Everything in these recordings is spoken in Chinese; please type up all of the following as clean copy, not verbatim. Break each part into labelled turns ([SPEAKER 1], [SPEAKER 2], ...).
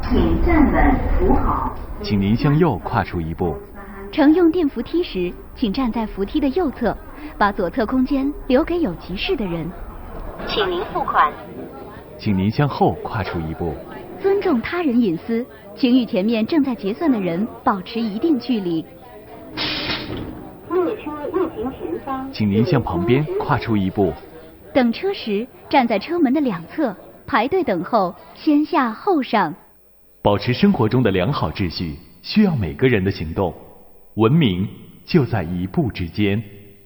[SPEAKER 1] 请站稳扶好。
[SPEAKER 2] 请您向右跨出一步。
[SPEAKER 3] 乘用电扶梯时，请站在扶梯的右侧，把左侧空间留给有急事的人。
[SPEAKER 1] 请您付款。
[SPEAKER 2] 请您向后跨出一步。
[SPEAKER 3] 尊重他人隐私，请与前面正在结算的人保持一定距离。
[SPEAKER 1] 列车运行前方，
[SPEAKER 2] 请您向旁边跨出一步。
[SPEAKER 3] 等车时，站在车门的两侧，排队等候，先下后上。
[SPEAKER 2] 保持生活中的良好秩序，需要每个人的行动。文明就在一步之间。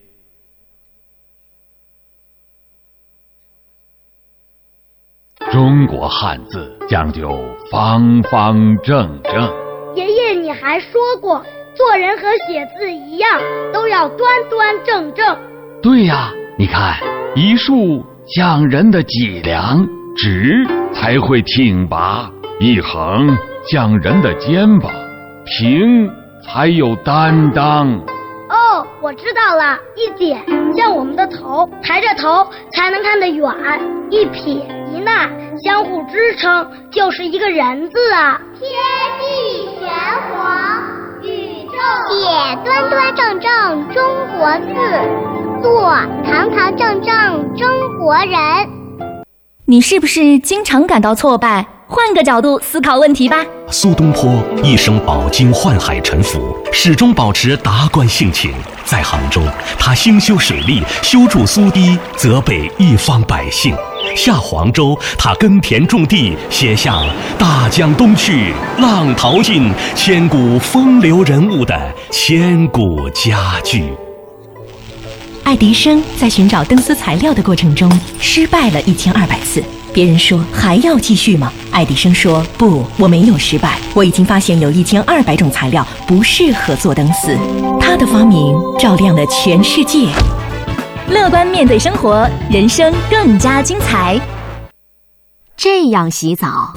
[SPEAKER 4] 中国汉字讲究方方正正。
[SPEAKER 5] 爷爷，你还说过，做人和写字一样，都要端端正正。
[SPEAKER 4] 对呀，你看，一竖讲人的脊梁，直才会挺拔；一横讲人的肩膀，平才有担当。
[SPEAKER 5] 哦，我知道了，一点像我们的头，抬着头才能看得远；一撇一捺相互支撑，就是一个人字啊。
[SPEAKER 6] 天地玄黄，宇宙写端端正正中国字，做堂堂正正中国人。
[SPEAKER 7] 你是不是经常感到挫败？换个角度思考问题吧。
[SPEAKER 8] 苏东坡一生饱经宦海沉浮，始终保持达观性情。在杭州，他兴修水利，修筑苏堤，泽北一方百姓；下黄州，他耕田种地，写下大江东去，浪淘尽，千古风流人物的千古佳句。
[SPEAKER 7] 爱迪生在寻找灯丝材料的过程中失败了1200次。别人说还要继续吗？爱迪生说不，我没有失败，我已经发现有1200种材料不适合做灯丝。他的发明照亮了全世界。乐观面对生活，人生更加精彩。
[SPEAKER 9] 这样洗澡，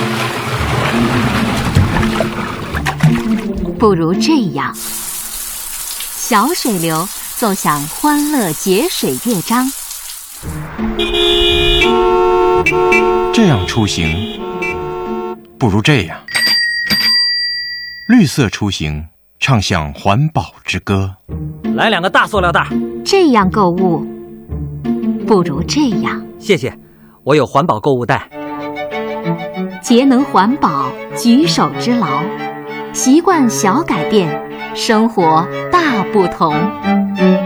[SPEAKER 9] 不如这样。小水流奏响欢乐节水乐章。
[SPEAKER 10] 这样出行，不如这样。绿色出行，唱响环保之歌。
[SPEAKER 11] 来2个大塑料袋。
[SPEAKER 9] 这样购物，不如这样。
[SPEAKER 11] 谢谢，我有环保购物袋。
[SPEAKER 9] 节能环保，举手之劳。习惯小改变，生活大不同。